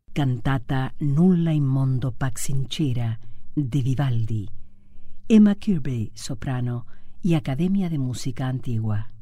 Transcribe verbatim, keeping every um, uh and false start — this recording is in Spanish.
cantata Nulla in mondo pax sincera de Vivaldi. Emma Kirby, soprano y Academia de Música Antigua.